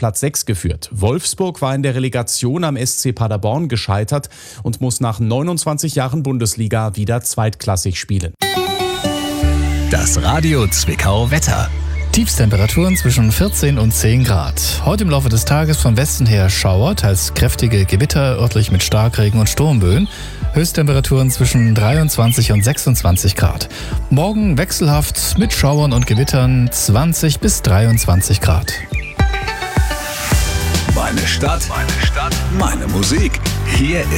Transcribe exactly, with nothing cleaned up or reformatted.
Platz sechs geführt. Wolfsburg war in der Relegation am S C Paderborn gescheitert und muss nach neunundzwanzig Jahren Bundesliga wieder zweitklassig spielen. Das Radio Zwickau Wetter. Tiefstemperaturen zwischen vierzehn und zehn Grad. Heute im Laufe des Tages von Westen her Schauer, teils kräftige Gewitter, örtlich mit Starkregen und Sturmböen. Höchsttemperaturen zwischen dreiundzwanzig und sechsundzwanzig Grad. Morgen wechselhaft mit Schauern und Gewittern zwanzig bis dreiundzwanzig Grad. Meine Stadt, meine Stadt, meine Musik. Hier